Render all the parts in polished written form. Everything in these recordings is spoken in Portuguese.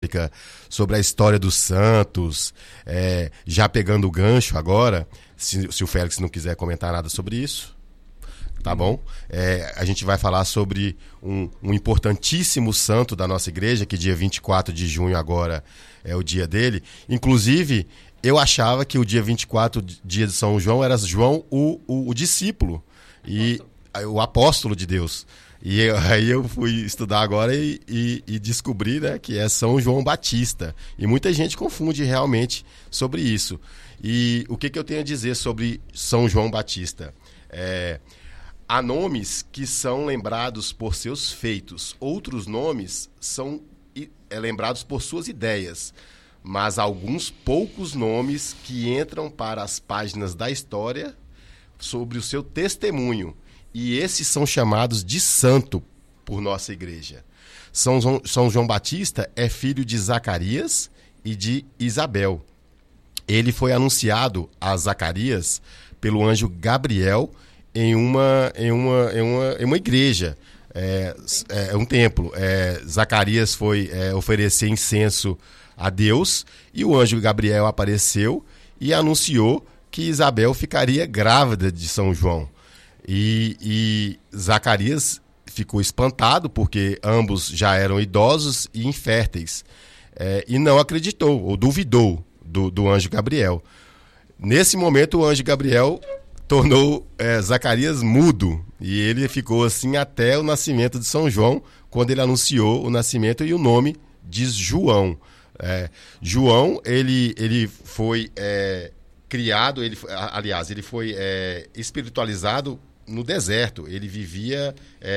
católica, sobre a história dos santos, já pegando o gancho agora, se o Félix não quiser comentar nada sobre isso, tá bom? A gente vai falar sobre um importantíssimo santo da nossa igreja, que dia 24 de junho agora é o dia dele. Inclusive, eu achava que o dia 24, dia de São João, era João o discípulo, e o apóstolo de Deus. E aí eu fui estudar agora e descobri, né, que é São João Batista. E muita gente confunde realmente sobre isso. E o que eu tenho a dizer sobre São João Batista? Há nomes que são lembrados por seus feitos. Outros nomes são lembrados por suas ideias. Mas alguns poucos nomes que entram para as páginas da história sobre o seu testemunho. E esses são chamados de santo por nossa igreja. São João Batista é filho de Zacarias e de Isabel. Ele foi anunciado a Zacarias pelo anjo Gabriel em uma igreja, um templo. Zacarias foi oferecer incenso a Deus e o anjo Gabriel apareceu e anunciou que Isabel ficaria grávida de São João. E Zacarias ficou espantado porque ambos já eram idosos e inférteis, e não acreditou ou duvidou do anjo Gabriel. Nesse momento o anjo Gabriel tornou Zacarias mudo e ele ficou assim até o nascimento de São João, quando ele anunciou o nascimento e o nome de João. João, ele foi criado, ele foi espiritualizado no deserto. Ele vivia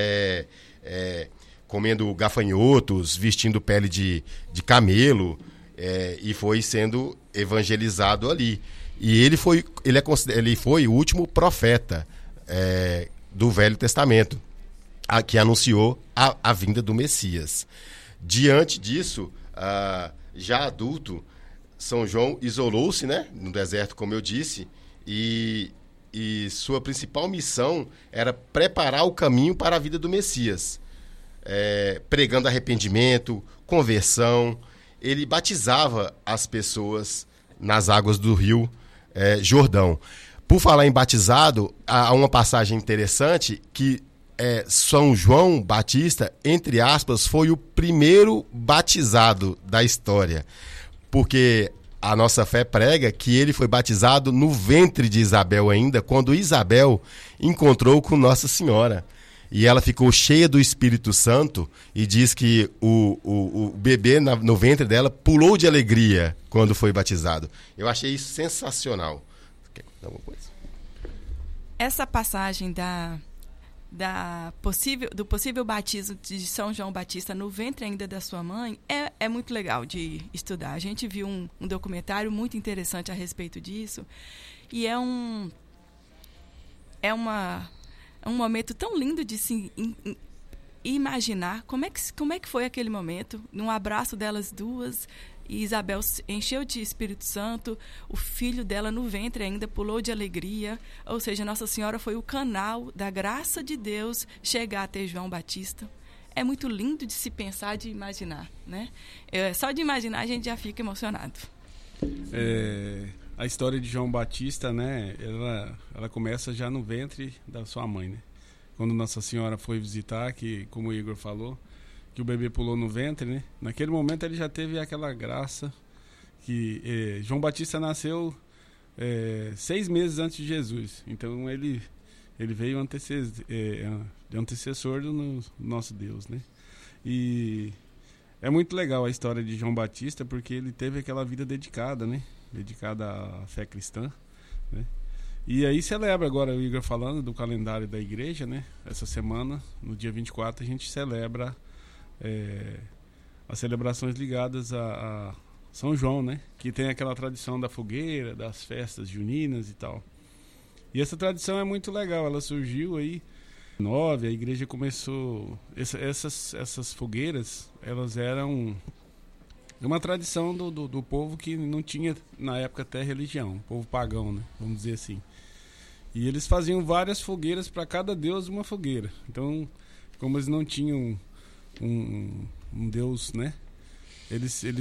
comendo gafanhotos, vestindo pele de camelo, e foi sendo evangelizado ali. E ele foi o último profeta do Velho Testamento, que anunciou a vinda do Messias. Diante disso, já adulto, São João isolou-se, né, no deserto, como eu disse, e sua principal missão era preparar o caminho para a vida do Messias, pregando arrependimento, conversão. Ele batizava as pessoas nas águas do rio Jordão. Por falar em batizado, há uma passagem interessante que São João Batista, entre aspas, foi o primeiro batizado da história, porque a nossa fé prega que ele foi batizado no ventre de Isabel ainda, quando Isabel encontrou com Nossa Senhora. E ela ficou cheia do Espírito Santo e diz que o bebê no ventre dela pulou de alegria quando foi batizado. Eu achei isso sensacional. Quer contar alguma coisa? Essa passagem do possível batismo de São João Batista no ventre ainda da sua mãe é muito legal de estudar. A gente viu um documentário muito interessante a respeito disso, e é um momento tão lindo de se imaginar como é que foi aquele momento, num abraço delas duas. E Isabel encheu de Espírito Santo, o filho dela no ventre ainda pulou de alegria, ou seja, Nossa Senhora foi o canal da graça de Deus chegar até João Batista. É muito lindo de se pensar, de imaginar, né? Só de imaginar a gente já fica emocionado. A história de João Batista, né, ela começa já no ventre da sua mãe, né? Quando Nossa Senhora foi visitar, que, como o Igor falou, que o bebê pulou no ventre, né? Naquele momento ele já teve aquela graça que João Batista nasceu 6 meses antes de Jesus. Então ele veio antecessor do nosso Deus, né? E é muito legal a história de João Batista, porque ele teve aquela vida dedicada, né? Dedicada à fé cristã, né? E aí celebra agora, o Igor falando do calendário da igreja, né? Essa semana, no dia 24, a gente celebra as celebrações ligadas a São João, né? Que tem aquela tradição da fogueira, das festas juninas e tal. E essa tradição é muito legal, ela surgiu aí a igreja começou... Essas fogueiras, elas eram uma tradição do povo que não tinha, na época, até religião, povo pagão, né? Vamos dizer assim. E eles faziam várias fogueiras para cada deus, uma fogueira. Então, como eles não tinham um deus, né? Eles